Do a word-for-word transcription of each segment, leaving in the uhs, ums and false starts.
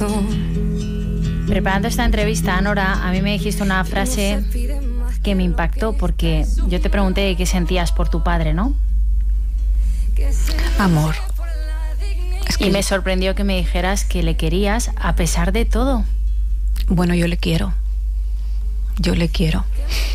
corazón. Preparando esta entrevista, Nora, a mí me dijiste una frase que me impactó porque yo te pregunté qué sentías por tu padre, ¿no? Amor. Es que y me sorprendió que me dijeras que le querías a pesar de todo. Bueno, yo le quiero. Yo le quiero.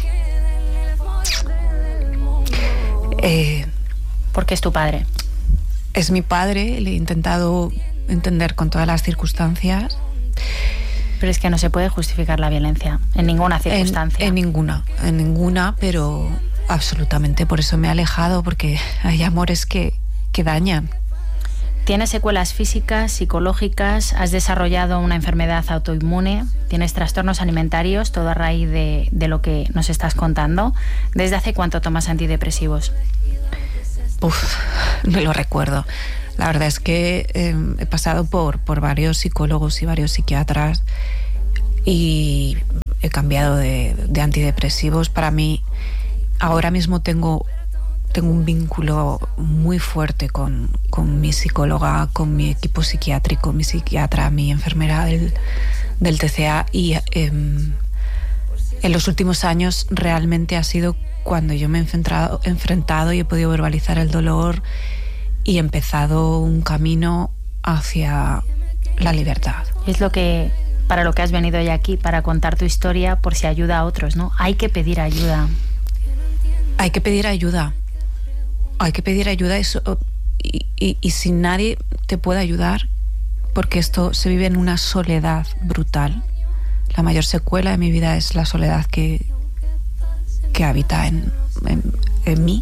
Eh, Porque es tu padre. Es mi padre, le he intentado entender con todas las circunstancias. Pero es que no se puede justificar la violencia en ninguna circunstancia. En, en ninguna, en ninguna, pero absolutamente. Por eso me he alejado, porque hay amores que, que dañan. Tienes secuelas físicas, psicológicas, has desarrollado una enfermedad autoinmune, tienes trastornos alimentarios, todo a raíz de, de lo que nos estás contando. ¿Desde hace cuánto tomas antidepresivos? Uf, no lo recuerdo. La verdad es que eh, he pasado por, por varios psicólogos y varios psiquiatras y he cambiado de, de antidepresivos. Para mí, ahora mismo tengo... Tengo un vínculo muy fuerte con, con mi psicóloga, con mi equipo psiquiátrico, mi psiquiatra, mi enfermera del, del T C A y eh, en los últimos años realmente ha sido cuando yo me he enfrentado, enfrentado y he podido verbalizar el dolor y he empezado un camino hacia la libertad. Es lo que, para lo que has venido hoy aquí, para contar tu historia por si ayuda a otros, ¿no? Hay que pedir ayuda. Hay que pedir ayuda. Hay que pedir ayuda eso, y, y, y si nadie te puede ayudar, porque esto se vive en una soledad brutal. La mayor secuela de mi vida es la soledad que, que habita en, en, en mí.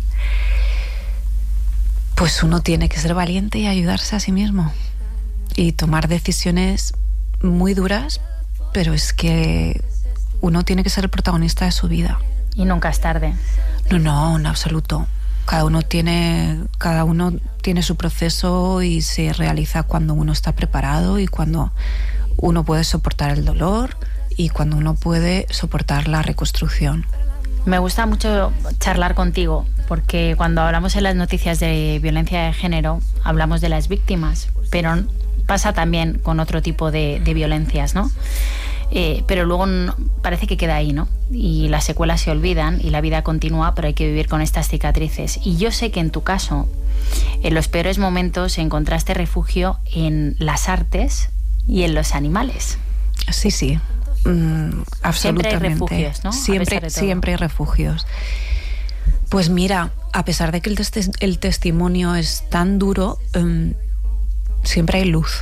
Pues uno tiene que ser valiente y ayudarse a sí mismo y tomar decisiones muy duras, pero es que uno tiene que ser el protagonista de su vida. Y nunca es tarde. No, no, en absoluto. Cada uno tiene, cada uno tiene su proceso y se realiza cuando uno está preparado y cuando uno puede soportar el dolor y cuando uno puede soportar la reconstrucción. Me gusta mucho charlar contigo porque cuando hablamos en las noticias de violencia de género hablamos de las víctimas, pero pasa también con otro tipo de, de violencias, ¿no? Eh, pero luego no, parece que queda ahí, ¿no? Y las secuelas se olvidan y la vida continúa, pero hay que vivir con estas cicatrices. Y yo sé que en tu caso, en los peores momentos encontraste refugio en las artes y en los animales. Sí, sí, mm, absolutamente. Siempre hay refugios, ¿no? Siempre, siempre hay refugios. Pues mira, a pesar de que el, tes- el testimonio es tan duro, um, siempre hay luz.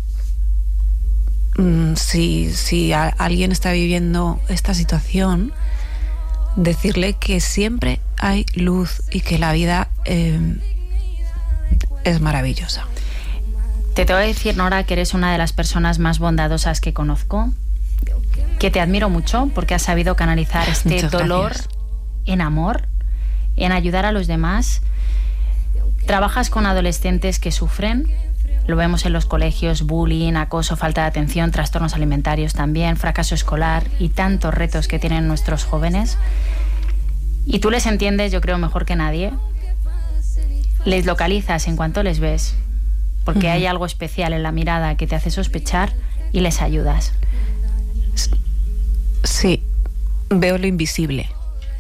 Si, si a, alguien está viviendo esta situación, decirle que siempre hay luz y que la vida eh, es maravillosa. Te tengo que decir, Nora, que eres una de las personas más bondadosas que conozco, que te admiro mucho porque has sabido canalizar este Muchas dolor gracias. en amor, en ayudar a los demás. Trabajas con adolescentes que sufren. Lo vemos en los colegios, bullying, acoso, falta de atención, trastornos alimentarios también, fracaso escolar y tantos retos que tienen nuestros jóvenes. Y tú les entiendes, yo creo, mejor que nadie. Les localizas en cuanto les ves, porque uh-huh. hay algo especial en la mirada que te hace sospechar y les ayudas. Sí, veo lo invisible.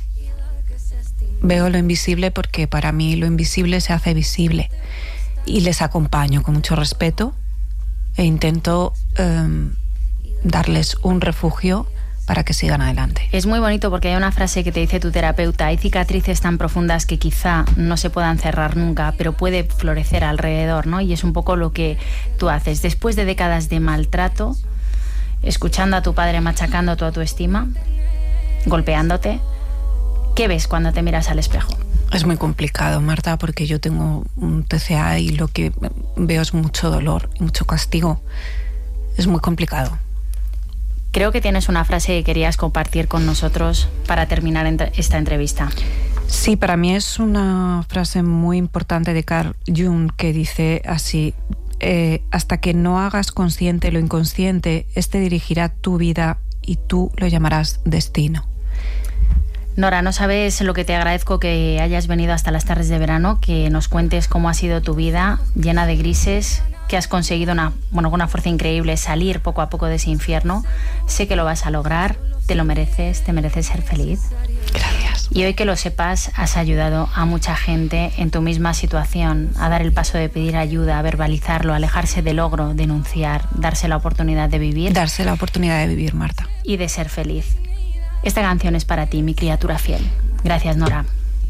Veo lo invisible porque para mí lo invisible se hace visible. Y les acompaño con mucho respeto e intento um, darles un refugio para que sigan adelante. Es muy bonito porque hay una frase que te dice tu terapeuta: hay cicatrices tan profundas que quizá no se puedan cerrar nunca, pero puede florecer alrededor, ¿no? Y es un poco lo que tú haces. Después de décadas de maltrato, escuchando a tu padre machacando tu autoestima, golpeándote, ¿qué ves cuando te miras al espejo? Es muy complicado, Marta, porque yo tengo un T C A y lo que veo es mucho dolor y mucho castigo. Es muy complicado. Creo que tienes una frase que querías compartir con nosotros para terminar esta entrevista. Sí, para mí es una frase muy importante de Carl Jung que dice así: eh, hasta que no hagas consciente lo inconsciente, este dirigirá tu vida y tú lo llamarás destino. Nora, no sabes lo que te agradezco que hayas venido hasta las tardes de verano, que nos cuentes cómo ha sido tu vida, llena de grises que has conseguido una, bueno, con una fuerza increíble salir poco a poco de ese infierno. Sé que lo vas a lograr, te lo mereces, te mereces ser feliz. Gracias. Y hoy que lo sepas, has ayudado a mucha gente en tu misma situación a dar el paso de pedir ayuda, a verbalizarlo, a alejarse del logro, denunciar, darse la oportunidad de vivir. Darse la oportunidad de vivir, Marta. Y de ser feliz. Esta canción es para ti, mi criatura fiel. Gracias, Nora.